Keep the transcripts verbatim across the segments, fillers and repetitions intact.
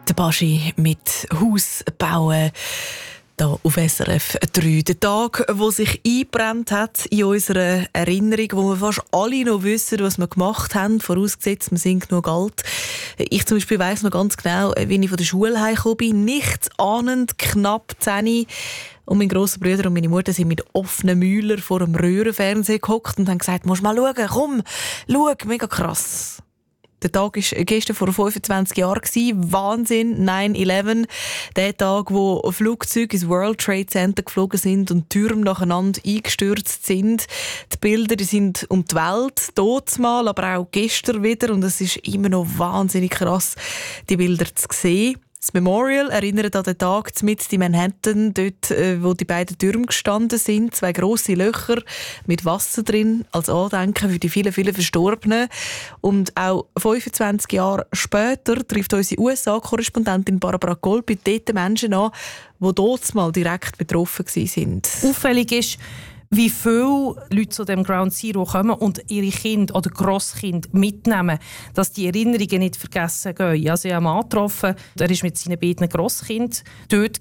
Der Baschi mit Haus bauen. Hier auf S R F drei. Der Tag, der sich eingebrannt hat in unserer Erinnerung, wo wir fast alle noch wissen, was wir gemacht haben, vorausgesetzt, wir sind genug alt. Ich zum Beispiel weiss noch ganz genau, wie ich von der Schule heimgekommen bin, nichts ahnend, knapp zehn. Und mein grosser Bruder und meine Mutter sind mit offenen Mühlern vor dem Röhrenfernseher gehockt und haben gesagt, musst mal schauen, komm, schau, mega krass. Der Tag war gestern vor fünfundzwanzig Jahren. Wahnsinn, neun elf. Der Tag, wo Flugzeuge ins World Trade Center geflogen sind und Türme nacheinander eingestürzt sind. Die Bilder die sind um die Welt, dortmal, aber auch gestern wieder. Und es ist immer noch wahnsinnig krass, die Bilder zu sehen. Das Memorial erinnert an den Tag mitten in Manhattan, dort, wo die beiden Türme gestanden sind. Zwei grosse Löcher mit Wasser drin, als Andenken für die vielen, vielen Verstorbenen. Und auch fünfundzwanzig Jahre später trifft unsere U S A-Korrespondentin Barbara Colby dort Menschen an, die dort mal direkt betroffen waren. Auffällig ist, wie viele Leute zu dem Ground Zero kommen und ihre Kinder oder Grosskinder mitnehmen, dass die Erinnerungen nicht vergessen gehen. Also ich habe einen Mann getroffen, der war mit seinen beiden Grosskindern dort,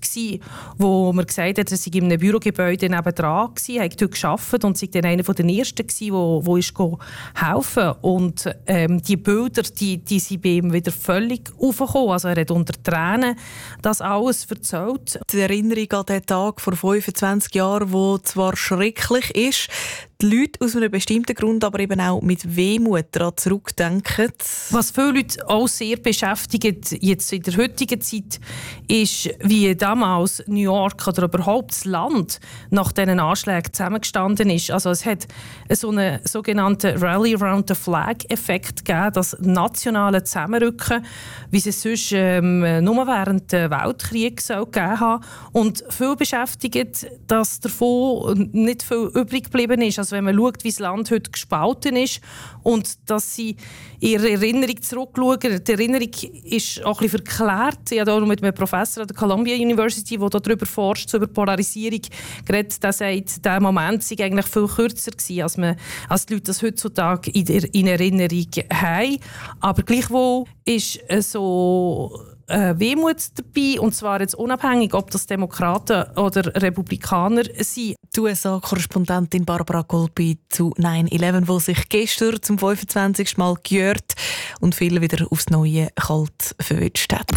wo man gesagt hat, er sei in einem Bürogebäude nebendran war, hat dort gearbeitet und sei dann einer der Ersten der wo ist helfen. Und ähm, die Bilder, die, die sind bei ihm wieder völlig aufgekommen. Also er hat unter Tränen das alles erzählt. Die Erinnerung an den Tag vor fünfundzwanzig Jahren, wo zwar schrecklich ist, die Leute aus einem bestimmten Grund aber eben auch mit Wehmut daran zurückdenken. Was viele Leute auch sehr beschäftigt, jetzt in der heutigen Zeit, ist, wie damals New York oder überhaupt das Land nach diesen Anschlägen zusammengestanden ist. Also es hat so einen sogenannten Rally Around the Flag-Effekt gegeben, das nationale Zusammenrücken, wie es sonst ähm, nur während des Weltkriegs gegeben hat. Und viel beschäftigt, dass davon nicht viel übrig geblieben ist. Also wenn man schaut, wie das Land heute gespalten ist und dass sie ihre Erinnerung zurückschauen. Die Erinnerung ist auch ein bisschen verklärt. Ich habe auch mit einem Professor an der Columbia University, der darüber forscht, über Polarisierung geredet. Der sagt, dieser Moment sei eigentlich viel kürzer gewesen, als, man, als die Leute das heutzutage in, der, in Erinnerung haben. Aber gleichwohl ist so Äh, Wehmut dabei, und zwar jetzt unabhängig, ob das Demokraten oder Republikaner sind. Die U S A-Korrespondentin Barbara Colby zu neun elf, die sich gestern zum fünfundzwanzigsten Mal gehört und viele wieder aufs Neue kalt verwünscht hat.